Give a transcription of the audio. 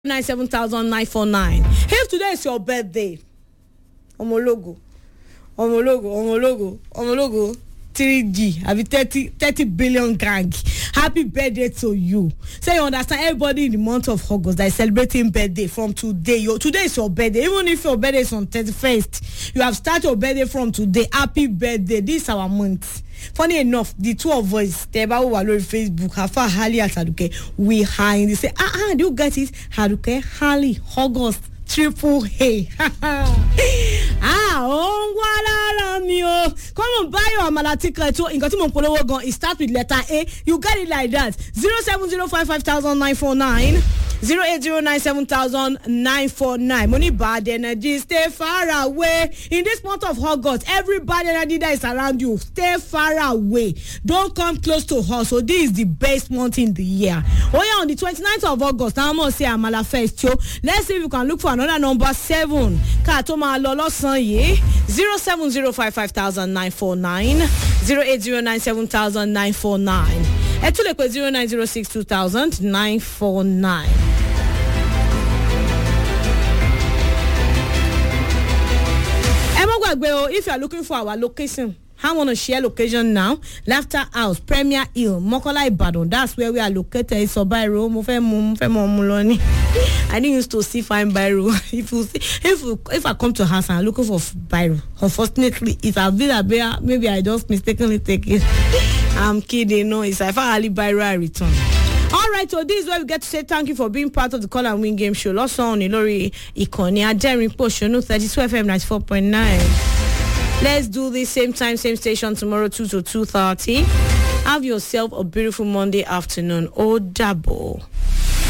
097,949. If today is your birthday, Omologo, 3G, have 30 billion gang. Happy birthday to you. So you understand, everybody in the month of August that is celebrating birthday from today. Today is your birthday. Even if your birthday is on 31st, you have started your birthday from today. Happy birthday. This is our month. Funny enough, the two of us, they were on Facebook, Hafa, Hali, and Haduke. We hide. They say, do you get it? Haduke, Hali, August, triple A. Come on, buy your Amala ticket. So, in Polowo gun, it starts with letter A. You get it like that. 070550949. 08097,949. Money bad energy, stay far away. In this month of August, every bad energy that is around you, stay far away. Don't come close to us. So this is the best month in the year. Oh yeah, on the 29th of August, I'm gonna say Amala Fest. Let's see if you can look for another number 7. Katoma Lolo Sanye 070550949 08097,949. Etulekwe 09062,949. If you are looking for our location, I want to share location now. Laughter House, Premier Hill, Mokola Ibadan. That's where we are located. It's a Bairo. I didn't used to see fine Bairo. If I come to house and I'm looking for Bairo, unfortunately, it's a bit maybe I just mistakenly take it. I'm kidding. No, it's if I Ali Bairo I return. Alright, so this is where we get to say thank you for being part of the Call and Win game show. Lots on Ilori Ikoni Adering Potion 32 FM 94.9. Let's do this same time, same station tomorrow 2 to 2:30. Have yourself a beautiful Monday afternoon. Oh, double.